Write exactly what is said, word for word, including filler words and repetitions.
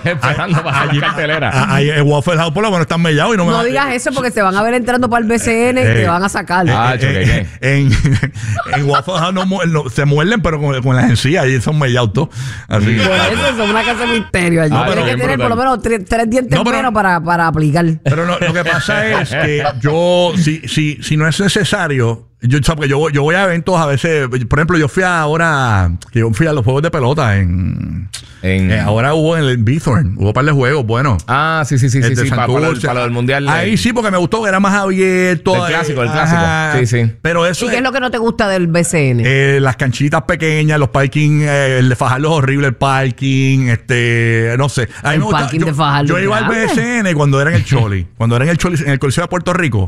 esperando para hacer la cartelera. Ahí en Waffle House por lo menos están mellados y no me No van- digas eso porque se van a ver entrando para el B C N y Eh, te van a sacar. Ah, Eh, choque, eh, en, en Waffle House no, mu- no- se muerden, pero con, con las encías y son mellados todos. Así que- Por eso es una casa de misterio. Allí Ah, tienes pero que bien tener por lo brutal. menos tres, tres dientes No, pero- menos para, para aplicar. Pero no, lo que pasa es que yo, si, si, si no es necesario, yo, o sea, porque yo, voy- yo voy a eventos a veces, por ejemplo, yo fui ahora, que yo fui a los juegos de pelota en, En- eh, ahora hubo en el Bithorn, hubo un par de juegos, bueno. Ah, sí, sí, sí, sí, El de sí, para, para, Santurce. para lo del mundial. Ahí eh, sí, porque me gustó, era más abierto. El clásico, el eh, clásico. ajá. Sí, sí. Pero eso ¿Y qué es lo que no te gusta del B C N? Eh, las canchitas pequeñas, los parking, eh, el de Fajardo es horrible, el parking, este, no sé. A mí El me gusta- parking yo, de Fajardo Yo es iba al grande. B S N cuando era en el Choli, cuando era en el Choli, en el Coliseo de Puerto Rico.